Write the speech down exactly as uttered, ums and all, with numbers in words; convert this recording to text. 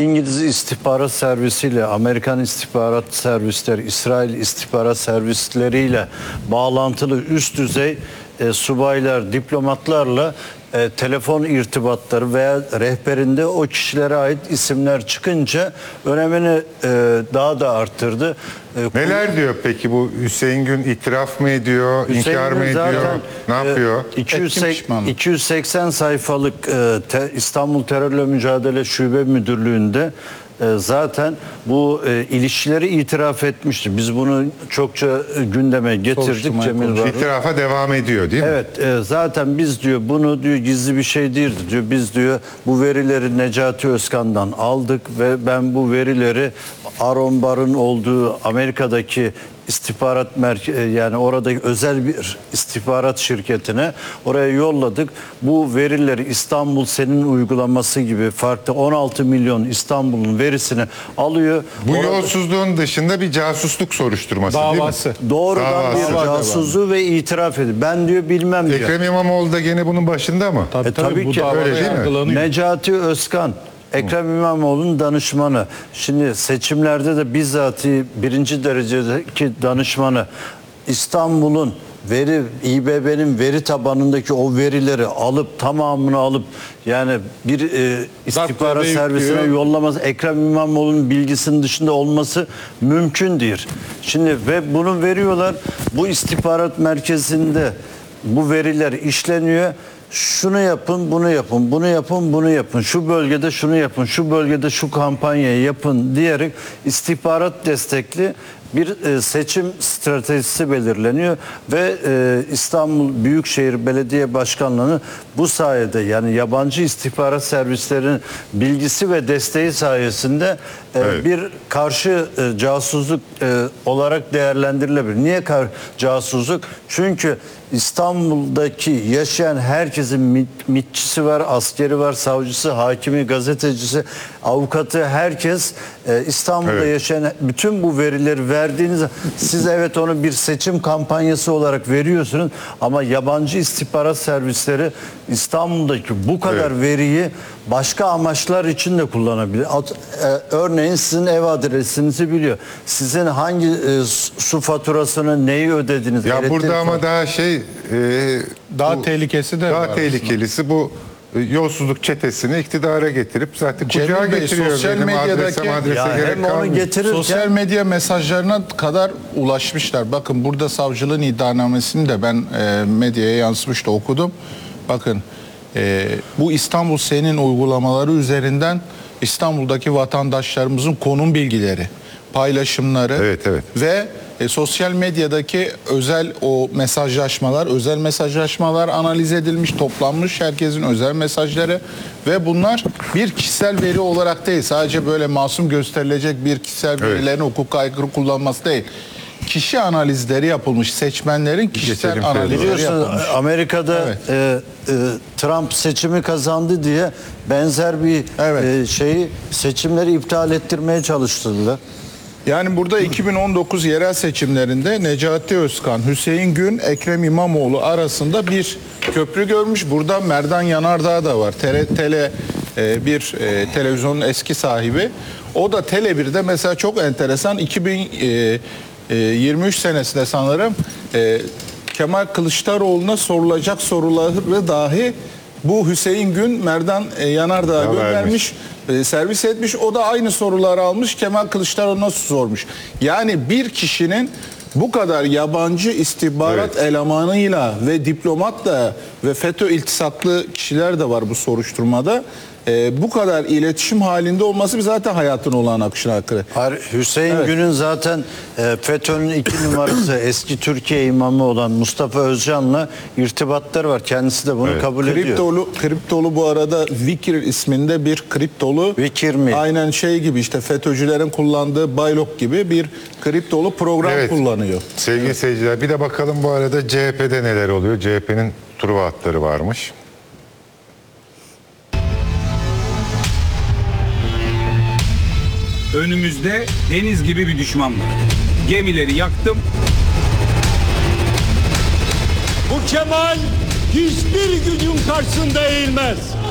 İngiliz istihbarat servisiyle, Amerikan istihbarat servisleri, İsrail istihbarat servisleriyle bağlantılı üst düzey e, subaylar, diplomatlarla e, telefon irtibatları veya rehberinde o kişilere ait isimler çıkınca önemini e, daha da arttırdı. E, Neler diyor peki bu Hüseyin Gün, itiraf mı ediyor, Hüseyin inkar mı Gün ediyor, zaten, ne yapıyor? E, iki yüz seksen sayfalık e, te, İstanbul Terörle Mücadele Şube Müdürlüğü'nde e, zaten bu e, ilişkileri itiraf etmişti. Biz bunu çokça e, gündeme getirdik Cemil Varol. İtirafa devam ediyor değil mi? Evet, e, zaten biz diyor bunu diyor gizli bir şey değildi diyor. Biz diyor bu verileri Necati Özkan'dan aldık ve ben bu verileri Aaron Barr'ın olduğu Amerika'daki istihbarat merkezi, yani oradaki özel bir istihbarat şirketine oraya yolladık. Bu verileri İstanbul Senin uygulaması gibi farklı on altı milyon İstanbul'un verisini alıyor. Bu Orada, yolsuzluğun dışında bir casusluk soruşturması davası. değil mi? Doğrudan Davası. bir casusluğu ve itiraf ediyor. Ben diyor bilmem diyor. Ekrem İmamoğlu da gene bunun başında mı? Tabii, E, tabii, tabii bu ki davada öyle değil mi? yargılanıyor. Necati Özkan, Ekrem İmamoğlu'nun danışmanı. Şimdi seçimlerde de bizzati birinci derecedeki danışmanı İstanbul'un veri, İ B B'nin veri tabanındaki o verileri alıp tamamını alıp yani bir e, istihbarat servisine yollaması, Ekrem İmamoğlu'nun bilgisinin dışında olması mümkün değil. Şimdi ve bunu veriyorlar. Bu istihbarat merkezinde bu veriler işleniyor. Şunu yapın, bunu yapın, bunu yapın, bunu yapın. Şu bölgede şunu yapın, şu bölgede şu kampanyayı yapın diyerek istihbarat destekli bir e, seçim stratejisi belirleniyor ve e, İstanbul Büyükşehir Belediye Başkanlığı'nı bu sayede yani yabancı istihbarat servislerinin bilgisi ve desteği sayesinde e, evet. bir karşı e, casusluk e, olarak değerlendirilebilir. Niye kar casusluk? Çünkü İstanbul'daki yaşayan herkesin mit, mitçisi var, askeri var, savcısı, hakimi, gazetecisi, avukatı, herkes e, İstanbul'da evet. yaşayan bütün bu verileri verdiğiniz siz evet onu bir seçim kampanyası olarak veriyorsunuz ama yabancı istihbarat servisleri İstanbul'daki bu kadar evet. veriyi başka amaçlar için de kullanabilir. Örneğin sizin ev adresinizi biliyor. Sizin hangi e, su faturasını neyi ödediniz? Ya burada ama daha şey e, daha bu, tehlikesi de daha var tehlikelisi aslında. Bu yolsuzluk çetesini iktidara getirip zaten kucağa Bey, getiriyor. sosyal Benim medyadaki adrese, adrese ya gerek hem onu getirirken, sosyal medya mesajlarına kadar ulaşmışlar. Bakın burada savcılığın iddianamesini de ben e, medyaya yansımıştı okudum. Bakın e, bu İstanbul Senin uygulamaları üzerinden İstanbul'daki vatandaşlarımızın konum bilgileri, paylaşımları evet, evet. ve e, sosyal medyadaki özel o mesajlaşmalar, özel mesajlaşmalar analiz edilmiş, toplanmış herkesin özel mesajları ve bunlar bir kişisel veri olarak değil, sadece böyle masum gösterilecek bir kişisel evet. verilerin hukuka aykırı kullanması değil. Kişi analizleri yapılmış, seçmenlerin kişisel Geçelim analizleri yapılmış. Amerika'da evet. e, e, Trump seçimi kazandı diye benzer bir evet. e, şeyi seçimleri iptal ettirmeye çalıştılar. Yani burada iki bin on dokuz yerel seçimlerinde Necati Özkan, Hüseyin Gün, Ekrem İmamoğlu arasında bir köprü görmüş. Burada Merdan Yanardağ da var. T R T bir e, televizyonun eski sahibi. O da Tele bir'de mesela çok enteresan iki bin yirmi üç senesinde sanırım e, Kemal Kılıçdaroğlu'na sorulacak soruları dahi bu Hüseyin Gün Merdan Yanardağ'a göndermiş, e, servis etmiş. O da aynı soruları almış, Kemal Kılıçdaroğlu'na sormuş. Yani bir kişinin bu kadar yabancı istihbarat evet. elemanıyla ve diplomatla ve FETÖ iltisaklı kişiler de var bu soruşturmada. Ee, bu kadar iletişim halinde olması bir zaten hayatın olağan akışına aykırı. Hüseyin evet. Gün'ün zaten e, FETÖ'nün iki numarası eski Türkiye imamı olan Mustafa Özcan'la irtibatları var. Kendisi de bunu evet. kabul kriptolu, ediyor. Kriptolu bu arada Vikir isminde bir kriptolu. Vikir mi? Aynen şey gibi işte FETÖ'cülerin kullandığı Baylok gibi bir kriptolu program evet. kullanıyor. Sevgili evet. seyirciler bir de bakalım bu arada C H P'de neler oluyor. C H P'nin Truva hatları varmış. Önümüzde deniz gibi bir düşman var. Gemileri yaktım. Bu Kemal hiçbir gücün karşısında eğilmez.